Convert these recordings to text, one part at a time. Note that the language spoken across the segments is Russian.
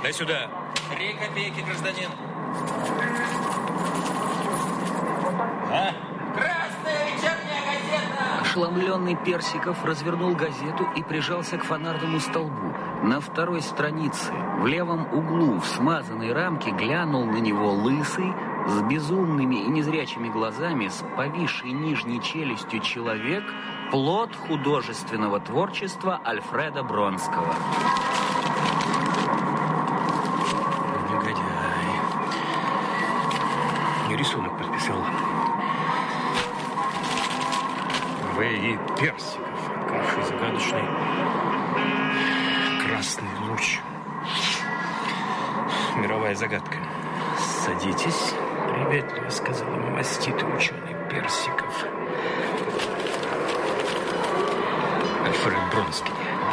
Дай сюда. 3 копейки, гражданин. А? Красная вечерняя газета! Ошеломленный Персиков развернул газету и прижался к фонарному столбу. На второй странице, в левом углу, в смазанной рамке, глянул на него лысый, с безумными и незрячими глазами, с повисшей нижней челюстью человек, плод художественного творчества Альфреда Бронского. Негодяй. Не рисунок подписал. В.И. Персиков, открывший загадочный красный луч. Мировая загадка. Садитесь, приветливо сказал ему маститый ученый Персиков. Альфред Бронский.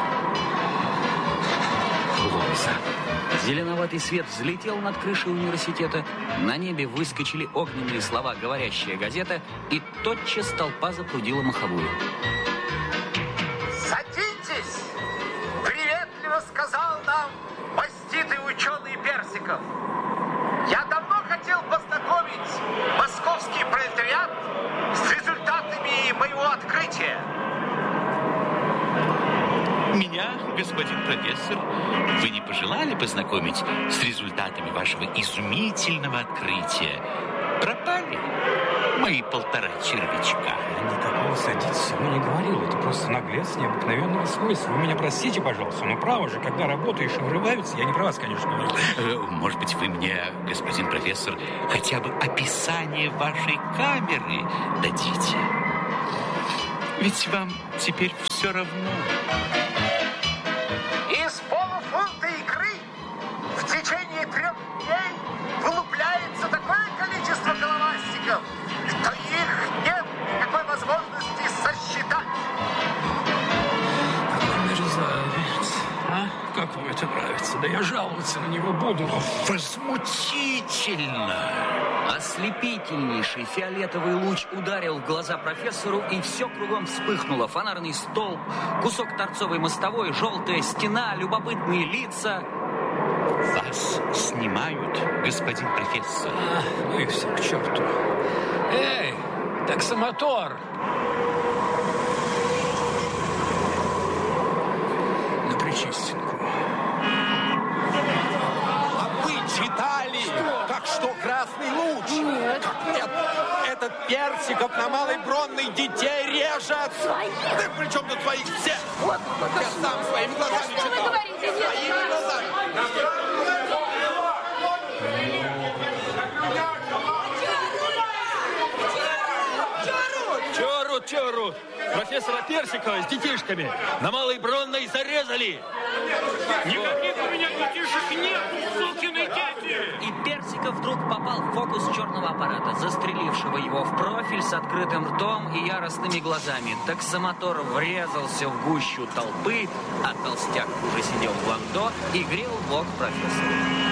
Лоза. Зеленоватый свет взлетел над крышей университета, на небе выскочили огненные слова «Говорящая газета», и тотчас толпа запрудила маховую. Садитесь! Приветливо сказал нам маститый ученый Персиков. Я давно хотел познакомить московский пролетариат с результатами моего открытия. Меня, господин профессор, вы не пожелали познакомить с результатами вашего изумительного открытия? Пропали мои 1,5 червячка. Никакого садиться ему не говорил. Это просто наглец необыкновенного свойства. Вы меня простите, пожалуйста, но право же, когда работаешь и врываются, я не про вас, конечно, говорю. Может быть, вы мне, господин профессор, хотя бы описание вашей камеры дадите? Ведь вам теперь все равно. Из полуфунта икры в течение 3 дней вылупляется такое количество головастиков, что их нет никакой возможности сосчитать. Какой мерзавец, а? Как вам это нравится? Да я жаловаться на него буду. Возмутительно! Ослепительнейший фиолетовый луч ударил в глаза профессору, и все кругом вспыхнуло. Фонарный столб, кусок торцовой мостовой, желтая стена, любопытные лица. Вас снимают, господин профессор. Ну и все к черту. Эй, таксомотор! На Причистенку. А вы читали, как что красный луч? Нет. Как нет? Этот Персиков на Малой Бронной детей режет. Своих? Да при чем тут своих всех? Вот. Я сам своими глазами Да что вы читал. говорите? Нет, Своими глазами. Чего орут? Профессора Персикова с детишками на Малой Бронной зарезали. Никаких у меня детишек нет, сукины дети! И Персиков вдруг попал в фокус черного аппарата, застрелившего его в профиль с открытым ртом и яростными глазами. Таксомотор врезался в гущу толпы, а толстяк уже сидел в ландо и грел бок профессора.